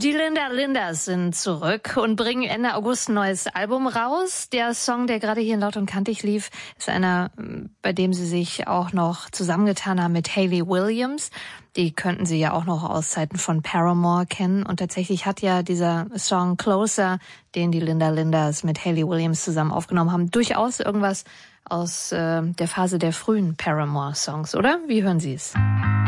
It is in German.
Die Linda Linders sind zurück und bringen Ende August ein neues Album raus. Der Song, der gerade hier in Laut und Kantig lief, ist einer, bei dem sie sich auch noch zusammengetan haben mit Hayley Williams. Die könnten Sie ja auch noch aus Zeiten von Paramore kennen. Und tatsächlich hat ja dieser Song Closer, den die Linda Linders mit Hayley Williams zusammen aufgenommen haben, durchaus irgendwas aus der Phase der frühen Paramore-Songs, oder? Wie hören Sie es?